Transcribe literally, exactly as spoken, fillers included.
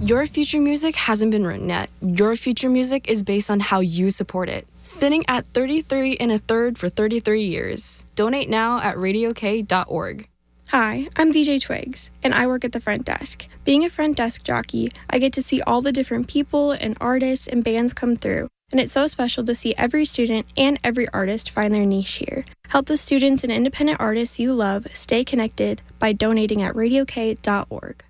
Your future music hasn't been written yet. Your future music is based on how you support it. Spinning at thirty-three and a third for thirty-three years. Donate now at radio k dot org. Hi, I'm D J Twigs, and I work at the front desk. Being a front desk jockey, I get to see all the different people and artists and bands come through, and it's so special to see every student and every artist find their niche here. Help the students and independent artists you love stay connected by donating at radio k dot org.